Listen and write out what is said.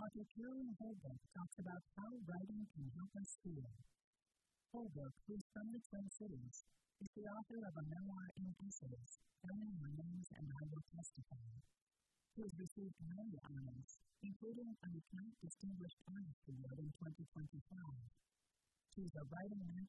Author Carolyn Holbrook talks about how writing can help us feel. Holbrook, who is from the Twin Cities, is the author of a memoir and essays, Earning Remains and I Will Testify. She has received many honors, including a McKnight Distinguished Artist Award in 2025. She is a writing mentor